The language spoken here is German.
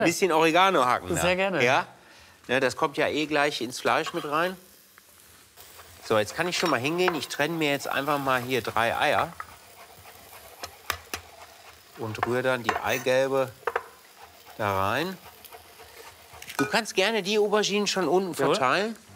bisschen Oregano hacken. Sehr gerne. Ja? Ne, das kommt ja eh gleich ins Fleisch mit rein. So, jetzt kann ich schon mal hingehen. Ich trenne mir jetzt einfach mal hier 3 Eier. Und rühre dann die Eigelbe da rein. Du kannst gerne die Auberginen schon unten verteilen.